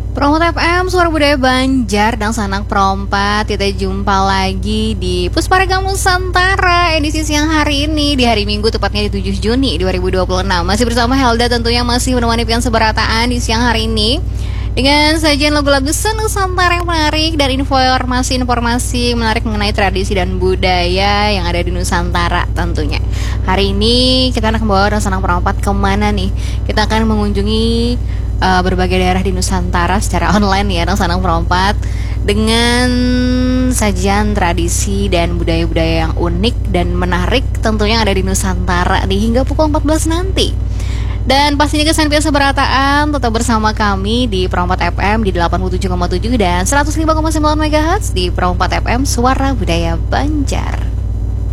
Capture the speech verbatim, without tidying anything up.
Promot F M, Suara Budaya Banjar dan Sanak Perompat. Kita jumpa lagi di Pusparegam Nusantara edisi siang hari ini, di hari Minggu tepatnya di tujuh Juni dua ribu dua puluh enam. Masih bersama Helda tentunya, masih menemani pian seberataan di siang hari ini dengan sajian lagu-lagu Nusantara yang menarik dan informasi-informasi menarik mengenai tradisi dan budaya yang ada di Nusantara tentunya. Hari ini kita akan membawa Sanak Perompat kemana nih? Kita akan mengunjungi uh, berbagai daerah di Nusantara secara online ya, Sanak Perompat, dengan sajian tradisi dan budaya-budaya yang unik dan menarik tentunya yang ada di Nusantara nih hingga pukul empat belas nanti. Dan pastinya kesan biasa berataan tetap bersama kami di Perompat F M di delapan puluh tujuh koma tujuh dan seratus lima koma sembilan megahertz di Perompat F M, Suara Budaya Banjar.